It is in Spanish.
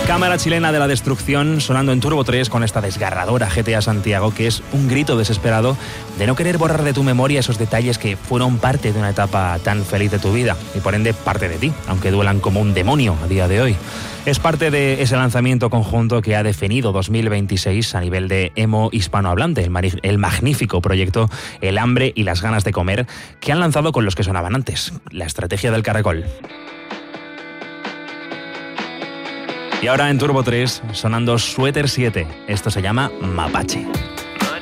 Cámara chilena de la destrucción sonando en Turbo 3 con esta desgarradora GTA Santiago, que es un grito desesperado de no querer borrar de tu memoria esos detalles que fueron parte de una etapa tan feliz de tu vida y por ende parte de ti, aunque duelan como un demonio a día de hoy. Es parte de ese lanzamiento conjunto que ha definido 2026 a nivel de emo hispanohablante, el magnífico proyecto El hambre y las ganas de comer que han lanzado con los que sonaban antes, La estrategia del caracol. Y ahora en Turbo 3, sonando Suéter 7. Esto se llama Mapache.